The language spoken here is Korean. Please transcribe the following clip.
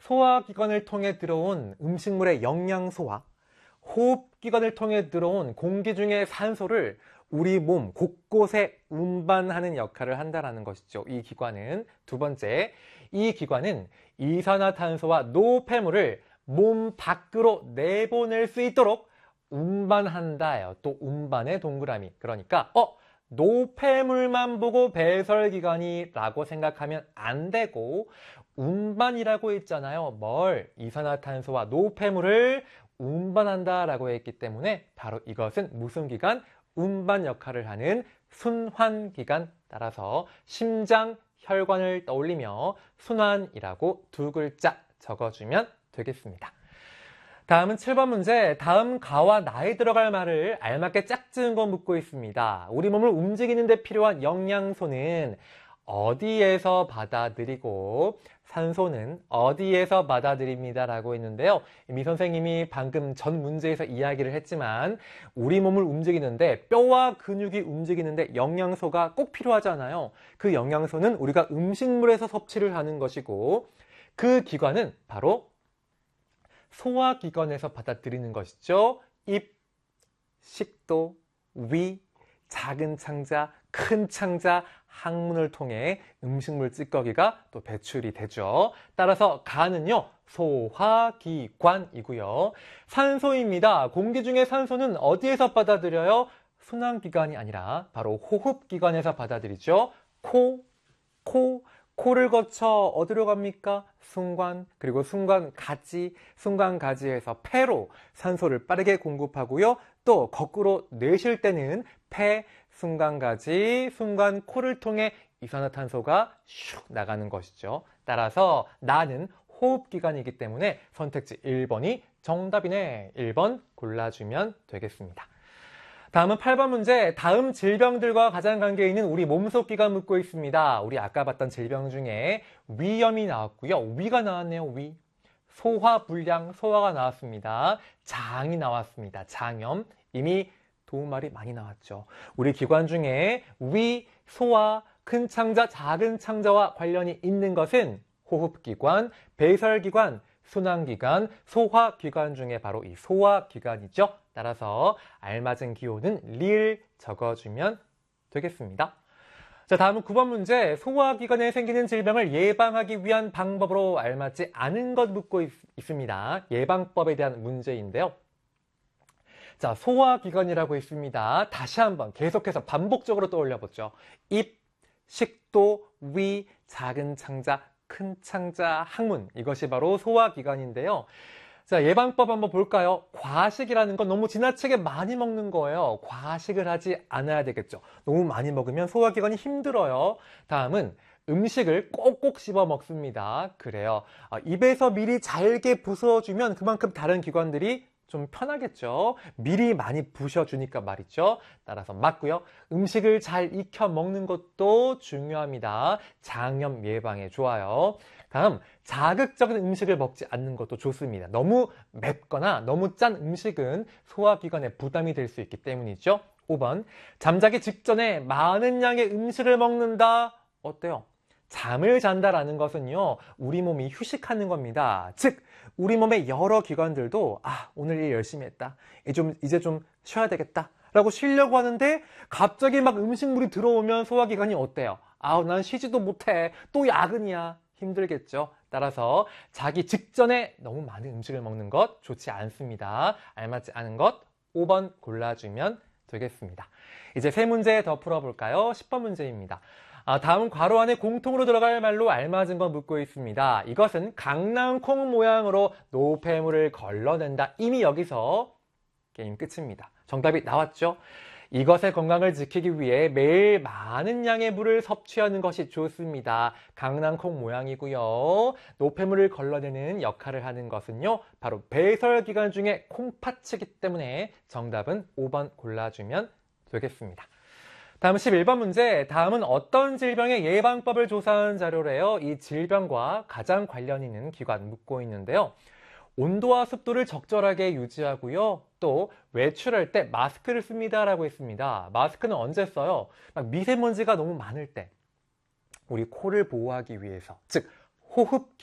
소화기관을 통해 들어온 음식물의 영양소와 호흡기관을 통해 들어온 공기 중의 산소를 우리 몸 곳곳에 운반하는 역할을 한다는 것이죠. 이 기관은. 두 번째, 이 기관은 이산화탄소와 노폐물을 몸 밖으로 내보낼 수 있도록 운반한다예요. 또 운반의 동그라미. 그러니까 노폐물만 보고 배설기관이라고 생각하면 안 되고 운반이라고 했잖아요. 뭘? 이산화탄소와 노폐물을 운반한다라고 했기 때문에 바로 이것은 무슨 기관? 운반 역할을 하는 순환기관. 따라서 심장, 혈관을 떠올리며 순환이라고 두 글자 적어주면 되겠습니다. 다음은 7번 문제. 다음 가와 나에 들어갈 말을 알맞게 짝지은 거 묻고 있습니다. 우리 몸을 움직이는 데 필요한 영양소는 어디에서 받아들이고 산소는 어디에서 받아들입니다 라고 했는데요. 미 선생님이 방금 전 문제에서 이야기를 했지만 우리 몸을 움직이는데 뼈와 근육이 움직이는데 영양소가 꼭 필요하잖아요. 그 영양소는 우리가 음식물에서 섭취를 하는 것이고 그 기관은 바로 소화기관에서 받아들이는 것이죠. 입, 식도, 위, 작은 창자, 큰 창자, 항문을 통해 음식물 찌꺼기가 또 배출이 되죠. 따라서 간은요, 소화기관이고요. 산소입니다. 공기 중에 산소는 어디에서 받아들여요? 순환기관이 아니라 바로 호흡기관에서 받아들이죠. 코를 거쳐 어디로 갑니까? 순관, 그리고 순관가지에서 폐로 산소를 빠르게 공급하고요. 또 거꾸로 내쉴 때는 폐, 순관가지, 순관코를 통해 이산화탄소가 슉 나가는 것이죠. 따라서 나는 호흡기관이기 때문에 선택지 1번이 정답이네. 1번 골라주면 되겠습니다. 다음은 8번 문제. 다음 질병들과 가장 관계 있는 우리 몸속 기관 묻고 있습니다. 우리 아까 봤던 질병 중에 위염이 나왔고요. 위가 나왔네요. 위. 소화불량, 소화가 나왔습니다. 장이 나왔습니다. 장염. 이미 도움 말이 많이 나왔죠. 우리 기관 중에 위, 소화, 큰 창자, 작은 창자와 관련이 있는 것은 호흡기관, 배설기관, 순환기관, 소화기관 중에 바로 이 소화기관이죠. 따라서 알맞은 기호는 리을 적어주면 되겠습니다. 자, 다음은 9번 문제. 소화기관에 생기는 질병을 예방하기 위한 방법으로 알맞지 않은 것 묻고 있습니다. 예방법에 대한 문제인데요. 자, 소화기관이라고 있습니다. 다시 한번 계속해서 반복적으로 떠올려보죠. 입, 식도, 위, 작은 창자, 큰 창자, 항문. 이것이 바로 소화기관인데요. 자, 예방법 한번 볼까요? 과식이라는 건 너무 지나치게 많이 먹는 거예요. 과식을 하지 않아야 되겠죠. 너무 많이 먹으면 소화기관이 힘들어요. 다음은 음식을 꼭꼭 씹어 먹습니다. 그래요. 입에서 미리 잘게 부숴주면 그만큼 다른 기관들이 좀 편하겠죠. 미리 많이 부셔주니까 말이죠. 따라서 맞고요. 음식을 잘 익혀 먹는 것도 중요합니다. 장염 예방에 좋아요. 다음, 자극적인 음식을 먹지 않는 것도 좋습니다. 너무 맵거나 너무 짠 음식은 소화기관에 부담이 될 수 있기 때문이죠. 5번, 잠자기 직전에 많은 양의 음식을 먹는다. 어때요? 잠을 잔다라는 것은요, 우리 몸이 휴식하는 겁니다. 즉, 우리 몸의 여러 기관들도 오늘 일 열심히 했다. 이제 좀 쉬어야 되겠다. 라고 쉬려고 하는데 갑자기 막 음식물이 들어오면 소화기관이 어때요? 난 쉬지도 못해. 또 야근이야. 힘들겠죠. 따라서 자기 직전에 너무 많은 음식을 먹는 것 좋지 않습니다. 알맞지 않은 것 5번 골라주면 되겠습니다. 이제 세 문제 더 풀어볼까요? 10번 문제입니다. 다음 괄호 안에 공통으로 들어갈 말로 알맞은 거 묻고 있습니다. 이것은 강낭콩 모양으로 노폐물을 걸러낸다. 이미 여기서 게임 끝입니다. 정답이 나왔죠? 이것의 건강을 지키기 위해 매일 많은 양의 물을 섭취하는 것이 좋습니다. 강낭콩 모양이고요. 노폐물을 걸러내는 역할을 하는 것은요, 바로 배설기관 중에 콩팥이기 때문에 정답은 5번 골라주면 되겠습니다. 다음 11번 문제. 다음은 어떤 질병의 예방법을 조사한 자료래요? 이 질병과 가장 관련 있는 기관 묻고 있는데요. 온도와 습도를 적절하게 유지하고요. 또 외출할 때 마스크를 씁니다라고 했습니다. 마스크는 언제 써요? 미세먼지가 너무 많을 때 우리 코를 보호하기 위해서, 즉 호흡기